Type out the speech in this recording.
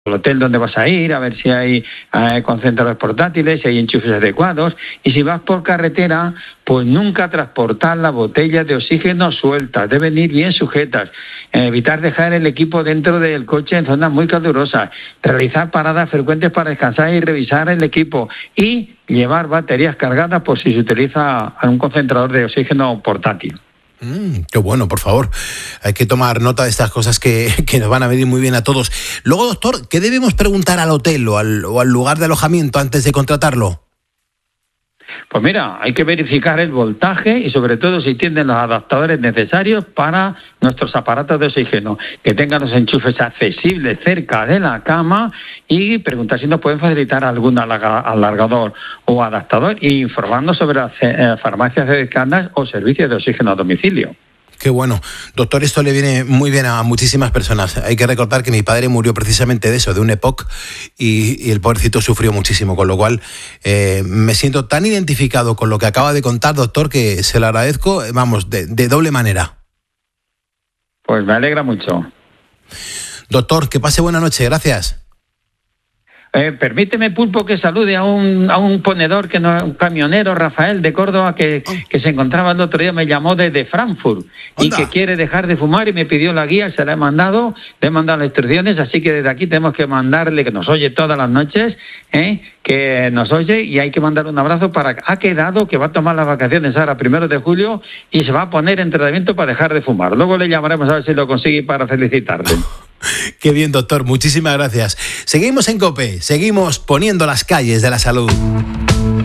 al hotel donde vas a ir, a ver si hay concentradores portátiles, si hay enchufes adecuados. Y si vas por carretera, pues nunca transportar las botellas de oxígeno sueltas, deben ir bien sujetas. Evitar dejar el equipo dentro del coche en zonas muy calurosas. Realizar paradas frecuentes para descansar y revisar el equipo. Y llevar baterías cargadas por si se utiliza un concentrador de oxígeno portátil. Qué bueno, por favor. Hay que tomar nota de estas cosas que nos van a venir muy bien a todos. Luego, doctor, ¿qué debemos preguntar al hotel o al lugar de alojamiento antes de contratarlo? Pues mira, hay que verificar el voltaje y sobre todo si tienen los adaptadores necesarios para nuestros aparatos de oxígeno, que tengan los enchufes accesibles cerca de la cama y preguntar si nos pueden facilitar algún alargador o adaptador e informarnos sobre las farmacias cercanas o servicios de oxígeno a domicilio. Qué bueno. Doctor, esto le viene muy bien a muchísimas personas. Hay que recordar que mi padre murió precisamente de eso, de un EPOC, y el pobrecito sufrió muchísimo, con lo cual me siento tan identificado con lo que acaba de contar, doctor, que se lo agradezco, vamos, de doble manera. Pues me alegra mucho. Doctor, que pase buena noche, gracias. Permíteme, Pulpo, que salude a un ponedor, un camionero, Rafael, de Córdoba, que se encontraba el otro día, me llamó desde Frankfurt. ¡Onda! Y que quiere dejar de fumar y me pidió la guía, se la he mandado, le he mandado las instrucciones, así que desde aquí tenemos que mandarle, que nos oye todas las noches, que nos oye, y hay que mandar un abrazo ha quedado que va a tomar las vacaciones ahora 1 de julio y se va a poner en tratamiento para dejar de fumar. Luego le llamaremos a ver si lo consigue para felicitarle. Qué bien, doctor, muchísimas gracias. Seguimos en COPE, seguimos poniendo las calles de la salud.